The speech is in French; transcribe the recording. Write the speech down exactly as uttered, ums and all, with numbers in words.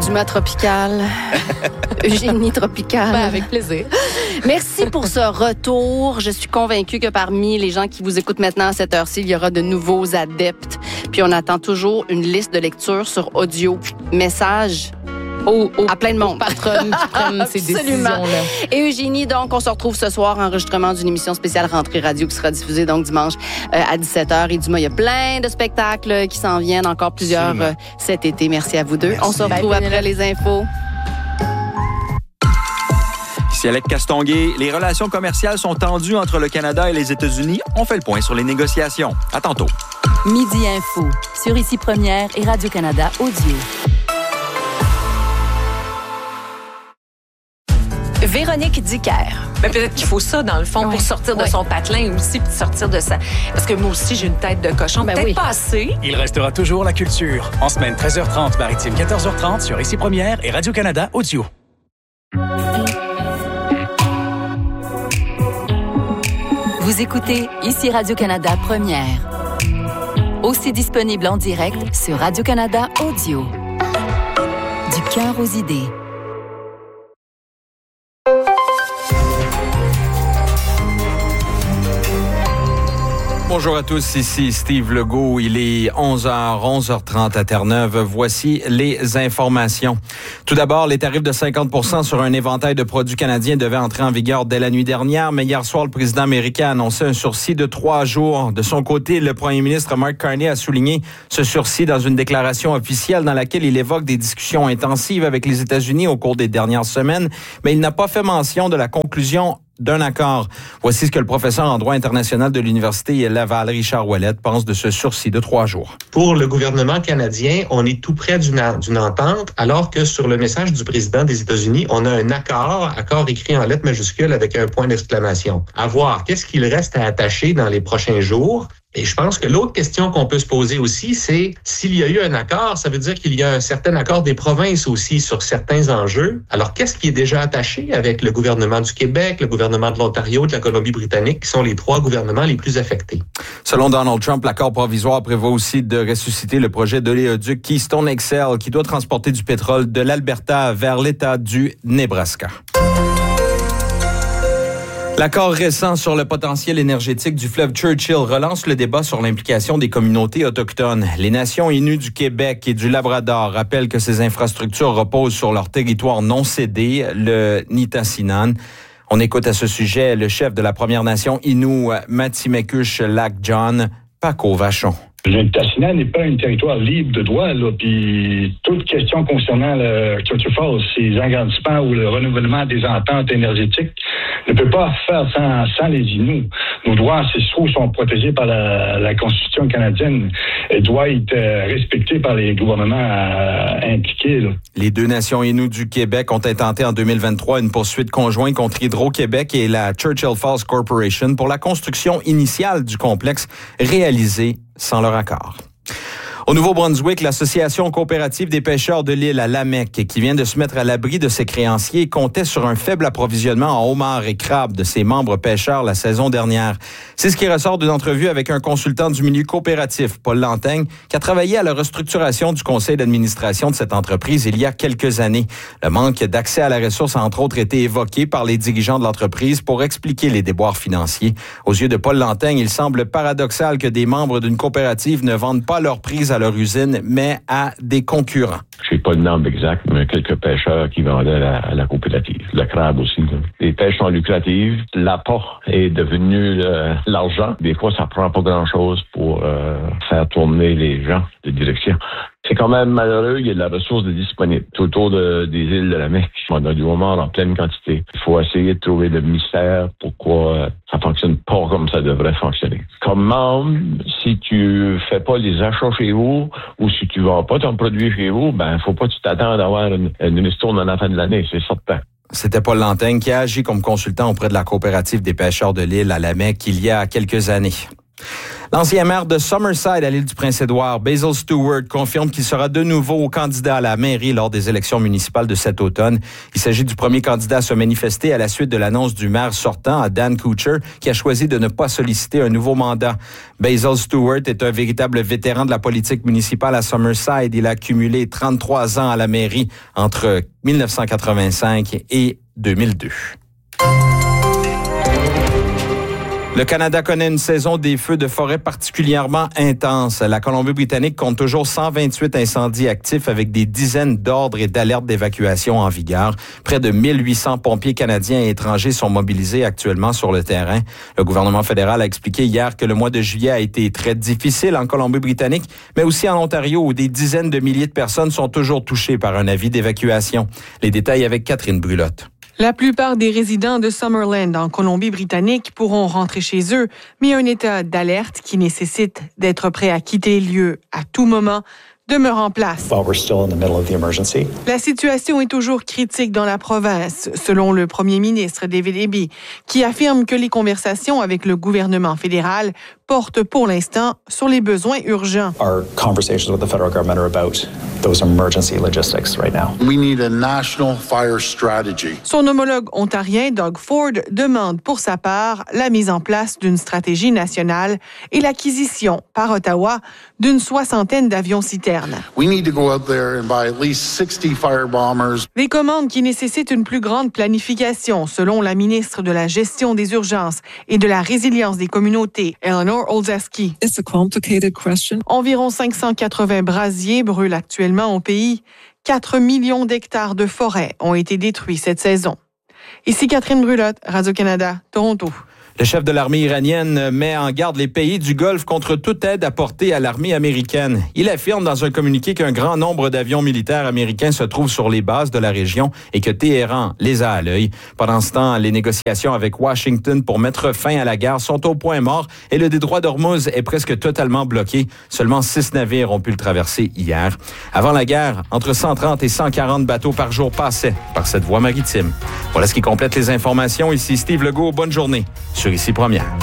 Du mat tropical. Eugénie Tropical. Ben, avec plaisir. Merci pour ce retour. Je suis convaincue que parmi les gens qui vous écoutent maintenant à cette heure-ci, il y aura de nouveaux adeptes. Puis on attend toujours une liste de lecture sur audio. Message au, au, à plein de monde. Patronne qui prennent ces décisions-là. Et Eugénie, donc, on se retrouve ce soir, enregistrement d'une émission spéciale Rentrée Radio qui sera diffusée donc dimanche euh, à dix-sept heures. Et Dumas, il y a plein de spectacles qui s'en viennent, encore plusieurs euh, cet été. Merci à vous deux. Merci. On se retrouve Bye, après les infos. Ici Alec Castonguay. Les relations commerciales sont tendues entre le Canada et les États-Unis. On fait le point sur les négociations. À tantôt. Midi Info, sur Ici Première et Radio-Canada Audio. Véronique Dicker. Ben, peut-être qu'il faut ça, dans le fond, Oui. pour sortir de Oui. son patelin aussi, puis sortir de ça. Parce que moi aussi, j'ai une tête de cochon. Ben peut-être oui. pas assez. Il restera toujours la culture. En semaine treize heures trente, maritime quatorze heures trente sur Ici Première et Radio-Canada Audio. Vous écoutez Ici Radio-Canada Première. Aussi disponible en direct sur Radio-Canada Audio. Du cœur aux idées. Bonjour à tous, ici Steve Legault. Il est onze heures, onze heures trente à Terre-Neuve. Voici les informations. Tout d'abord, les tarifs de cinquante pour cent sur un éventail de produits canadiens devaient entrer en vigueur dès la nuit dernière, mais hier soir, le président américain a annoncé un sursis de trois jours. De son côté, le premier ministre Mark Carney a souligné ce sursis dans une déclaration officielle dans laquelle il évoque des discussions intensives avec les États-Unis au cours des dernières semaines, mais il n'a pas fait mention de la conclusion d'un accord. Voici ce que le professeur en droit international de l'Université Laval, Richard Ouellette, pense de ce sursis de trois jours. Pour le gouvernement canadien, on est tout près d'une, d'une entente, alors que sur le message du président des États-Unis, on a un accord, accord écrit en lettres majuscules avec un point d'exclamation. À voir, qu'est-ce qu'il reste à attacher dans les prochains jours? Et je pense que l'autre question qu'on peut se poser aussi, c'est s'il y a eu un accord, ça veut dire qu'il y a un certain accord des provinces aussi sur certains enjeux. Alors, qu'est-ce qui est déjà attaché avec le gouvernement du Québec, le gouvernement de l'Ontario, de la Colombie-Britannique, qui sont les trois gouvernements les plus affectés? Selon Donald Trump, l'accord provisoire prévoit aussi de ressusciter le projet d'oléoduc Keystone X L qui doit transporter du pétrole de l'Alberta vers l'État du Nebraska. L'accord récent sur le potentiel énergétique du fleuve Churchill relance le débat sur l'implication des communautés autochtones. Les nations Inuits du Québec et du Labrador rappellent que ces infrastructures reposent sur leur territoire non cédé, le Nitassinan. On écoute à ce sujet le chef de la Première Nation Innu Matimecush-Lac John, Paco Vachon. Le Nitassinan n'est pas un territoire libre de droit, là, puis toute question concernant le Churchill Falls, ses agrandissements ou le renouvellement des ententes énergétiques ne peut pas faire sans, sans les Inuits. Nos droits ancestraux sont protégés par la, la Constitution canadienne et doivent être respectés par les gouvernements euh, impliqués. Là. Les deux nations Inuits du Québec ont intenté en deux mille vingt-trois une poursuite conjointe contre Hydro-Québec et la Churchill Falls Corporation pour la construction initiale du complexe réalisée sans leur accord. Au Nouveau-Brunswick, l'Association coopérative des pêcheurs de l'île à Lamec, qui vient de se mettre à l'abri de ses créanciers, comptait sur un faible approvisionnement en homards et crabes de ses membres pêcheurs la saison dernière. C'est ce qui ressort d'une entrevue avec un consultant du milieu coopératif, Paul Lantaigne, qui a travaillé à la restructuration du conseil d'administration de cette entreprise il y a quelques années. Le manque d'accès à la ressource a entre autres été évoqué par les dirigeants de l'entreprise pour expliquer les déboires financiers. Aux yeux de Paul Lantaigne, il semble paradoxal que des membres d'une coopérative ne vendent pas leur prise à leur usine, mais à des concurrents. Je n'ai pas de nombre exact, mais quelques pêcheurs qui vendaient à la, à la coopérative. Le crabe aussi. Là. Les pêches sont lucratives. L'apport est devenu le, l'argent. Des fois, ça prend pas grand-chose pour euh, faire tourner les gens de direction. C'est quand même malheureux, il y a de la ressource disponible. Tout autour de, des îles de la Mecque, on a du homard en pleine quantité. Il faut essayer de trouver le mystère pourquoi ça fonctionne pas comme ça devrait fonctionner. Comme membre, si tu fais pas les achats chez vous ou si tu vends pas ton produit chez vous, ben faut pas que tu t'attends d'avoir une, une ristourne à la fin de l'année, c'est certain. C'était Paul Lantaigne qui a agi comme consultant auprès de la coopérative des pêcheurs de l'île à la Mecque il y a quelques années. L'ancien maire de Summerside à l'île du Prince-Édouard, Basil Stewart, confirme qu'il sera de nouveau candidat à la mairie lors des élections municipales de cet automne. Il s'agit du premier candidat à se manifester à la suite de l'annonce du maire sortant, Dan Kuchar, qui a choisi de ne pas solliciter un nouveau mandat. Basil Stewart est un véritable vétéran de la politique municipale à Summerside. Il a accumulé trente-trois ans à la mairie entre dix-neuf cent quatre-vingt-cinq et deux mille deux. Le Canada connaît une saison des feux de forêt particulièrement intense. La Colombie-Britannique compte toujours cent vingt-huit incendies actifs avec des dizaines d'ordres et d'alertes d'évacuation en vigueur. Près de mille huit cents pompiers canadiens et étrangers sont mobilisés actuellement sur le terrain. Le gouvernement fédéral a expliqué hier que le mois de juillet a été très difficile en Colombie-Britannique, mais aussi en Ontario où des dizaines de milliers de personnes sont toujours touchées par un avis d'évacuation. Les détails avec Catherine Brulotte. La plupart des résidents de Summerland en Colombie-Britannique pourront rentrer chez eux, mais un état d'alerte qui nécessite d'être prêt à quitter les lieux à tout moment demeure en place. While we're still in the middle of the emergency. La situation est toujours critique dans la province, selon le premier ministre David Eby, qui affirme que les conversations avec le gouvernement fédéral portent pour l'instant sur les besoins urgents. Our conversations with the federal government are about those emergency logistics right now. We need a national fire strategy. Son homologue ontarien, Doug Ford, demande pour sa part la mise en place d'une stratégie nationale et l'acquisition par Ottawa d'une soixantaine d'avions-citernes. We need to go out there and buy at least sixty fire bombers. Des commandes qui nécessitent une plus grande planification, selon la ministre de la Gestion des urgences et de la résilience des communautés, Eleanor Olszewski. It's a complicated question. Environ cinq cent quatre-vingts brasiers brûlent actuellement au pays. quatre millions d'hectares de forêt ont été détruits cette saison. Ici Catherine Brulotte, Radio-Canada, Toronto. Le chef de l'armée iranienne met en garde les pays du Golfe contre toute aide apportée à l'armée américaine. Il affirme dans un communiqué qu'un grand nombre d'avions militaires américains se trouvent sur les bases de la région et que Téhéran les a à l'œil. Pendant ce temps, les négociations avec Washington pour mettre fin à la guerre sont au point mort et le détroit d'Ormuz est presque totalement bloqué. Seulement six navires ont pu le traverser hier. Avant la guerre, entre cent trente et cent quarante bateaux par jour passaient par cette voie maritime. Voilà ce qui complète les informations. Ici Steve Legault. Bonne journée sur Ici Première.